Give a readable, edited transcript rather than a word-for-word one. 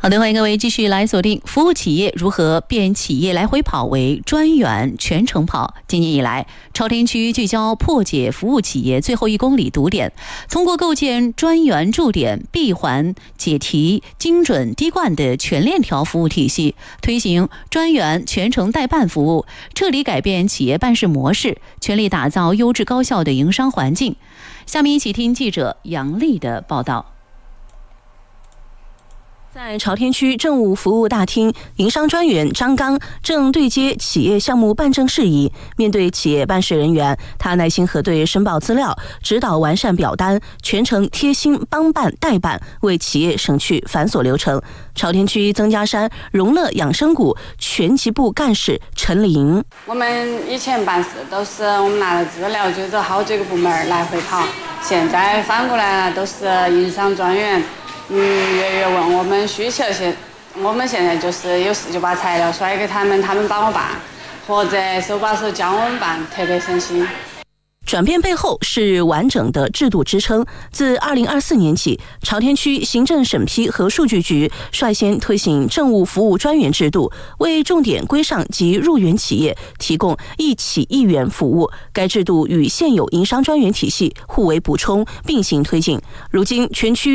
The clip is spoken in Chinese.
好的，欢迎各位继续来锁定服务企业如何变企业来回跑为专员全程跑。今年以来，朝天区聚焦破解服务企业最后1公里堵点，通过构建专员驻点、闭环解题、精准滴灌的全链条服务体系，推行专员全程代办服务，彻底改变企业办事模式，全力打造优质高效的营商环境。下面一起听记者杨丽的报道。 在朝天区政务服务大厅，营商专员张刚正对接企业项目办证事宜。面对企业办事人员，他耐心核对申报资料，指导完善表单，全程贴心帮办代办，为企业省去繁琐流程。朝天区曾家山荣乐养生谷全级部干事陈玲： 我们以前办事都是我们拿了资料就走好几个部门来回跑，现在反过来了，都是营商专员。月问我们需求我们现在就是有事就把材料甩给他们，他们帮我办，或者手把手教我们办，特别省心。 转变背后是完整的制度支撑。自2024年起，朝天区行政审批和数据局率先推行政务服务专员制度，为重点归上及入园企业提供一企一园服务。该制度与现有营商专员体系互为补充，并行推进。如今全区